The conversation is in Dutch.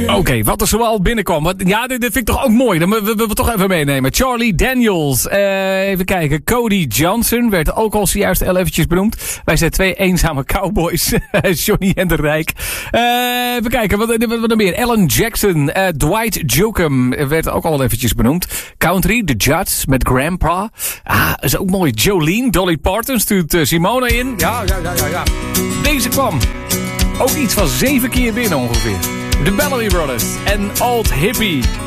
Oké, wat er zoal binnenkwam. Ja, dit vind ik toch ook mooi. Dan willen we toch even meenemen. Charlie Daniels. Even kijken. Cody Johnson werd ook al zojuist eventjes benoemd. Wij zijn 2 eenzame cowboys. Johnny en de Rijk. Even kijken, wat er meer? Alan Jackson. Dwight Jokum werd ook al eventjes benoemd. Country, The Judds met Grandpa. Is ook mooi. Jolene, Dolly Parton stuurt Simone in. Ja. Deze kwam ook iets van 7 keer binnen ongeveer. The Bellamy Brothers en Old Hippie.